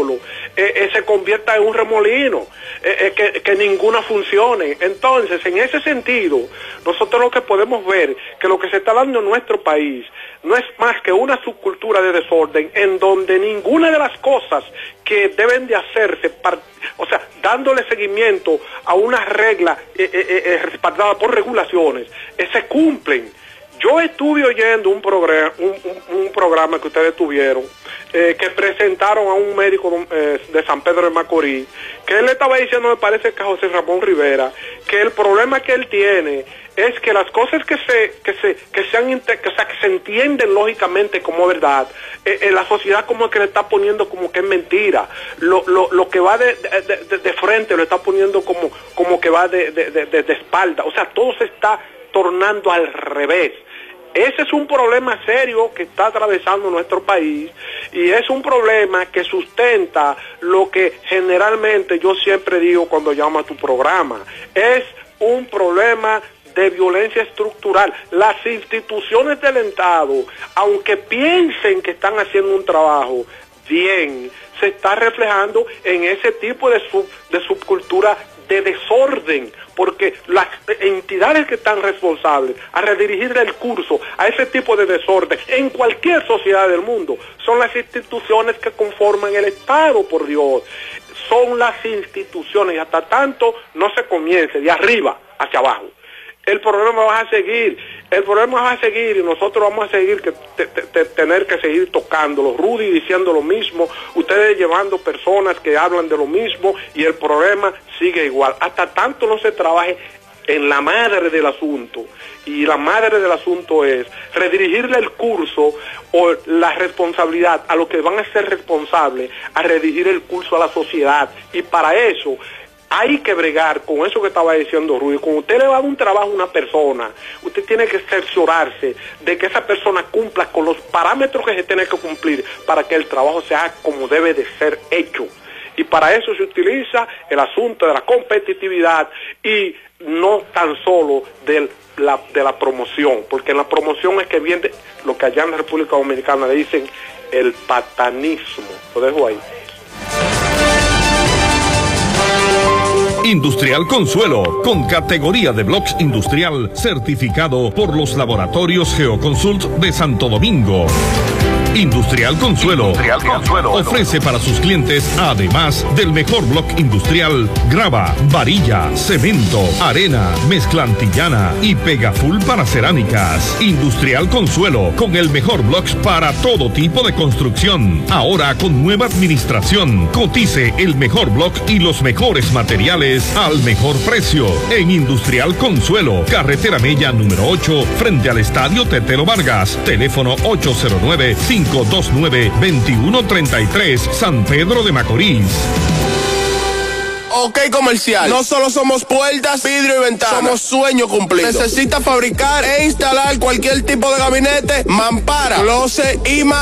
solo se convierta en un remolino, que ninguna funcione. Entonces, en ese sentido, nosotros lo que podemos ver, que lo que se está dando en nuestro país no es más que una subcultura de desorden, en donde ninguna de las cosas que deben de hacerse, o sea, dándole seguimiento a una regla respaldada por regulaciones, se cumplen. Yo estuve oyendo un programa que ustedes tuvieron, que presentaron a un médico de San Pedro de Macorís, que él le estaba diciendo, me parece que a José Ramón Rivera, que el problema que él tiene es que las cosas que se entienden lógicamente como verdad, la sociedad como que le está poniendo como que es mentira, lo que va de frente lo está poniendo como que va de espalda, o sea, todo se está tornando al revés. Ese es un problema serio que está atravesando nuestro país, y es un problema que sustenta lo que generalmente yo siempre digo cuando llamo a tu programa. Es un problema de violencia estructural. Las instituciones del Estado, aunque piensen que están haciendo un trabajo bien, se está reflejando en ese tipo de subcultura de desorden, porque las entidades que están responsables a redirigir el curso a ese tipo de desorden en cualquier sociedad del mundo son las instituciones que conforman el Estado, por Dios. Son las instituciones, y hasta tanto no se comience de arriba hacia abajo, el problema va a seguir, y nosotros vamos a seguir tener que seguir tocándolo, Rudy diciendo lo mismo, ustedes llevando personas que hablan de lo mismo, y el problema sigue igual, hasta tanto no se trabaje en la madre del asunto, y la madre del asunto es redirigirle el curso o la responsabilidad a los que van a ser responsables a redirigir el curso a la sociedad, y para eso hay que bregar con eso que estaba diciendo Rudy. Cuando usted le va a dar un trabajo a una persona, usted tiene que cerciorarse de que esa persona cumpla con los parámetros que se tiene que cumplir para que el trabajo sea como debe de ser hecho. Y para eso se utiliza el asunto de la competitividad, y no tan solo de la promoción, porque en la promoción es que viene lo que allá en la República Dominicana le dicen el patanismo. Lo dejo ahí. Industrial Consuelo, con categoría de blocks industrial, certificado por los laboratorios Geoconsult de Santo Domingo. Industrial Consuelo ofrece para sus clientes, además del mejor block industrial, grava, varilla, cemento, arena, mezcla antillana y pegaful para cerámicas. Industrial Consuelo, con el mejor blocks para todo tipo de construcción. Ahora con nueva administración. Cotice el mejor block y los mejores materiales al mejor precio. En Industrial Consuelo, carretera Mella número 8, frente al Estadio Tetelo Vargas. Teléfono 809-529-2133, San Pedro de Macorís. OK Comercial. No solo somos puertas, vidrio y ventanas. Somos sueño cumplido. Necesita fabricar e instalar cualquier tipo de gabinete, mampara, closet y más.